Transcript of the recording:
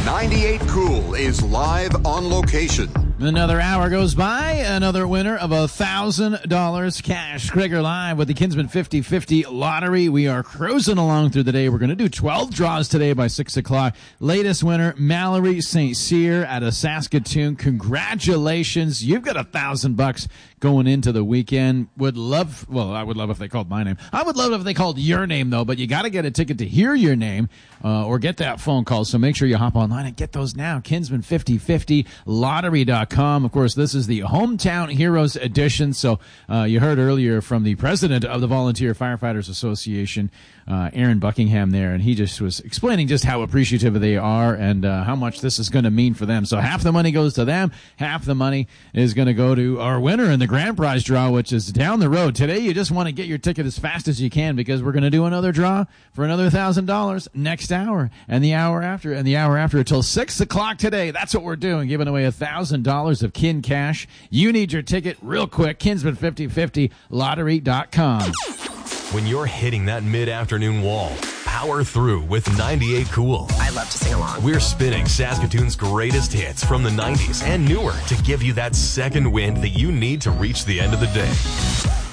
98 Cool is live on location. Another hour goes by, another winner of $1,000 cash. Krieger live with the Kinsman 50/50 lottery. We are cruising along through the day. We're going to do 12 draws today by 6 o'clock. Latest winner, Mallory St. Cyr out of Saskatoon. Congratulations. You've got $1,000 going into the weekend. I would love if they called my name. I would love if they called your name, though, but you got to get a ticket to hear your name or get that phone call. So make sure you hop online and get those now. Kinsman 50/50 lottery.com. Of course, this is the Hometown Heroes edition. So you heard earlier from the president of the Volunteer Firefighters Association, Aaron Buckingham there, and he just was explaining just how appreciative they are and how much this is going to mean for them. So half the money goes to them, half the money is going to go to our winner in the grand prize draw, which is down the road. Today, you just want to get your ticket as fast as you can because we're going to do another draw for another $1,000 next hour and the hour after and the hour after until 6 o'clock today. That's what we're doing, giving away $1,000 of kin cash. You need your ticket real quick. Kinsman 50/50 lottery.com. When you're hitting that mid-afternoon wall, power through with 98 Cool. I love to sing along. We're spinning Saskatoon's greatest hits from the 90s and newer to give you that second wind that you need to reach the end of the day.